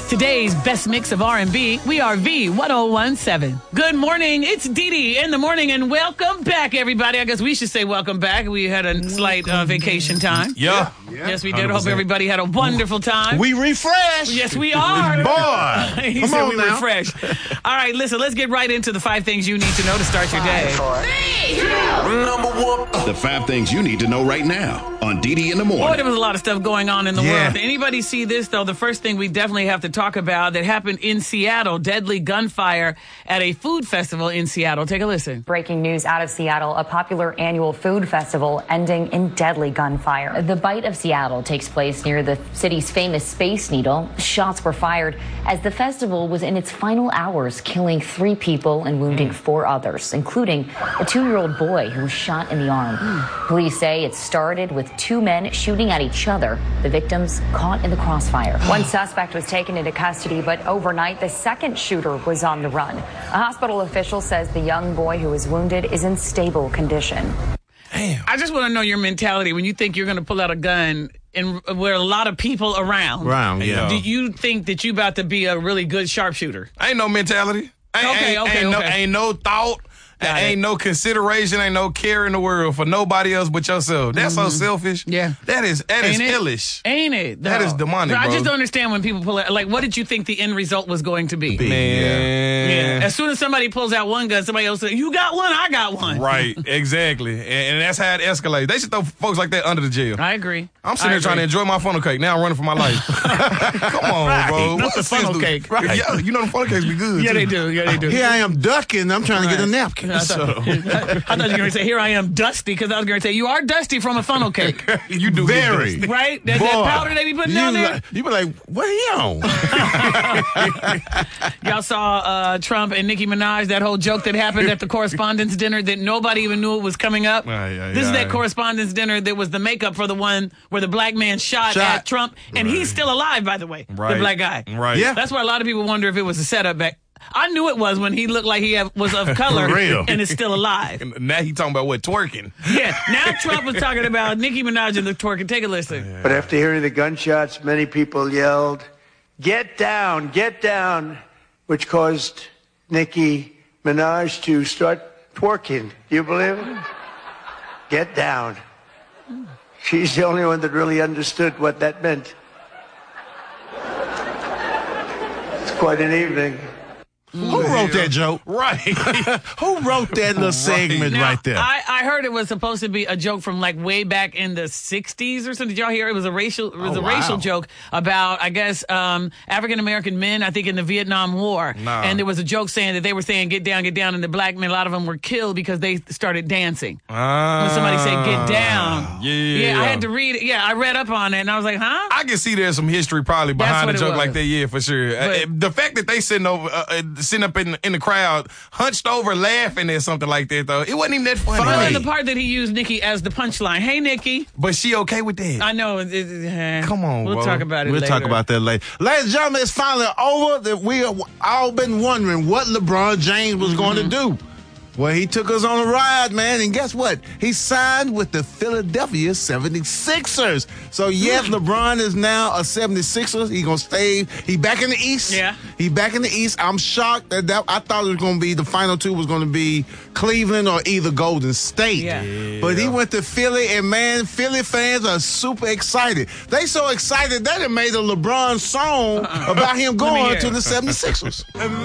Today's best mix of R&B, we are V1017. Good morning, it's Dee Dee in the morning, and welcome back, everybody. I guess we should say welcome back. We had a slight vacation time. Yeah. Yes, we did. 100%. Hope everybody had a wonderful time. We refreshed. Yes, we are. Boy. He said we refreshed. All right, listen, let's get right into the 5 things you need to know to start your day. 3, 2, number 1. The 5 things you need to know right now on Dee Dee in the morning. Boy, there was a lot of stuff going on in the world. Did anybody see this, though? The first thing we definitely have to talk about that happened in Seattle, deadly gunfire at a food festival in Seattle. Take a listen. Breaking news out of Seattle, a popular annual food festival ending in deadly gunfire. The Bite of Seattle takes place near the city's famous Space Needle. Shots were fired as the festival was in its final hours, killing 3 people and wounding 4 others, including a 2-year-old boy who was shot in the arm. Police say it started with 2 men shooting at each other, the victims caught in the crossfire. One suspect was taken into custody, but overnight the second shooter was on the run. A hospital official says the young boy who was wounded is in stable condition. Damn. I just want to know your mentality when you think you're going to pull out a gun and where a lot of people around. Do you think that you about to be a really good sharpshooter? Ain't no mentality. Ain't no thought. Ain't no consideration, ain't no care in the world for nobody else but yourself. That's so selfish. Yeah. That is hellish. Ain't it? That is demonic, bro. I just don't understand when people pull out. Like, what did you think the end result was going to be? Man. As soon as somebody pulls out one gun, somebody else says, you got one, I got one. Right, exactly. And that's how it escalates. They should throw folks like that under the jail. I agree. I'm sitting here trying to enjoy my funnel cake. Now I'm running for my life. Come on, bro. Not the funnel cake. Right. Yeah, you know the funnel cakes be good. Yeah, too. they do. Yeah, they do. Here I am ducking. I'm trying to get a napkin. I thought you were going to say, here I am dusty, because I was going to say, you are dusty from a funnel cake. You do very. Right? That powder they be putting down there? You be like, what he on? Y'all saw Trump and Nicki Minaj, that whole joke that happened at the correspondence dinner that nobody even knew it was coming up? This is that correspondence dinner that was the makeup for the one where the black man shot at Trump, and he's still alive, by the way, the black guy. Right. Yeah. That's why a lot of people wonder if it was a setup back. I knew it was when he looked like he was of color and is still alive. And now he talking about what, twerking? Yeah, now Trump was talking about Nicki Minaj and the twerking. Take a listen. But after hearing the gunshots, many people yelled, get down, which caused Nicki Minaj to start twerking. Do you believe it? Get down. She's the only one that really understood what that meant. It's quite an evening. Who wrote that joke? Right. Who wrote that little segment right there? I heard it was supposed to be a joke from like way back in the 60s or something. Did y'all hear? It was a racial joke about, I guess, African American men, I think in the Vietnam War. And there was a joke saying that they were saying get down, and the black men, a lot of them were killed because they started dancing. When somebody said get down. Yeah, I had to read it. Yeah, I read up on it and I was like, huh? I can see there's some history probably behind a joke like that, yeah, for sure. The fact that they sitting up in the crowd, hunched over, laughing at something like that, though, it wasn't even that funny. Well, and the part that he used Nicki as the punchline. Hey, Nicki. But she okay with that? I know. Come on, we'll talk about it later. We'll talk about that later. Ladies and gentlemen, it's finally over. That we have all been wondering what LeBron James was going to do. Well, he took us on a ride, man, and guess what? He signed with the Philadelphia 76ers. So, yes, LeBron is now a 76er. He's going to stay. He back in the East. Yeah. He back in the East. I'm shocked that I thought it was going to be the final 2 was going to be Cleveland or either Golden State. Yeah. But he went to Philly, and, man, Philly fans are super excited. They so excited that it made a LeBron song about him going to the 76ers.